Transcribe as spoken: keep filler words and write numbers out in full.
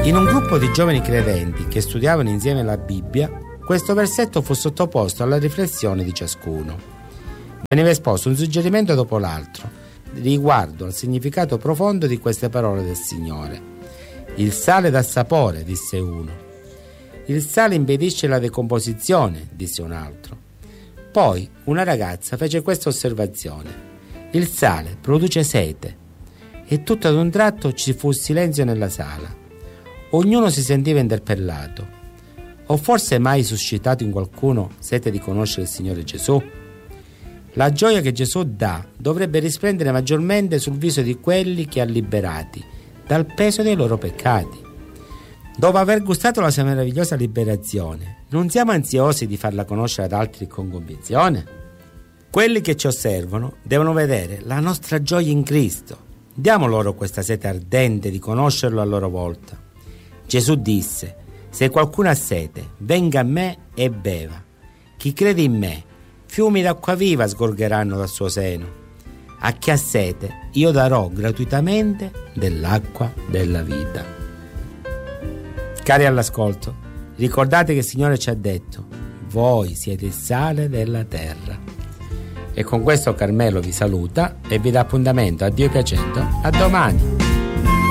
In un gruppo di giovani credenti che studiavano insieme la Bibbia, questo versetto fu sottoposto alla riflessione di ciascuno. Veniva esposto un suggerimento dopo l'altro riguardo al significato profondo di queste parole del Signore. Il sale dà sapore, disse uno. Il sale impedisce la decomposizione, disse un altro. Poi una ragazza fece questa osservazione: il sale produce sete. E tutto ad un tratto ci fu silenzio nella sala. Ognuno si sentiva interpellato. O forse mai suscitato in qualcuno sete di conoscere il Signore Gesù? La gioia che Gesù dà dovrebbe risplendere maggiormente sul viso di quelli che ha liberati dal peso dei loro peccati. Dopo aver gustato la sua meravigliosa liberazione, non siamo ansiosi di farla conoscere ad altri con convinzione? Quelli che ci osservano devono vedere la nostra gioia in Cristo. Diamo loro questa sete ardente di conoscerlo a loro volta. Gesù disse: se qualcuno ha sete, venga a me e beva. Chi crede in me, fiumi d'acqua viva sgorgeranno dal suo seno. A chi ha sete, io darò gratuitamente dell'acqua della vita. Cari all'ascolto, ricordate che il Signore ci ha detto: voi siete il sale della terra. E con questo Carmelo vi saluta e vi dà appuntamento, a Dio piacendo, a domani.